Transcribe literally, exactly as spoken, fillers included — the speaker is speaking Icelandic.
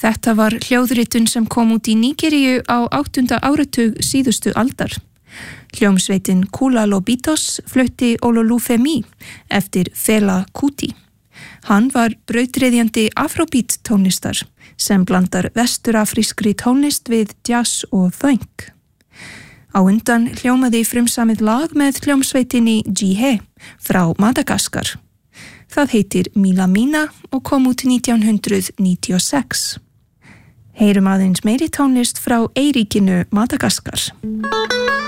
Þetta var hljóðritun sem kom út í Nígeríu á áttunda áratug síðustu aldar. Hljómsveitin Kula Lobitos flutti Ololufemi eftir Fela Kuti. Hann var brautryðjandi afrobeat tónlistar sem blandar vesturafrískri tónlist við jazz og funk. Á undan hljómaði frumsamið lag með hljómsveitinni Jihe frá Madagaskar. Það heitir Mila Mina og kom út nítján hundrað níutíu og sex. Heyrum aðeins meiri tónlist frá eyríkinu Madagaskar.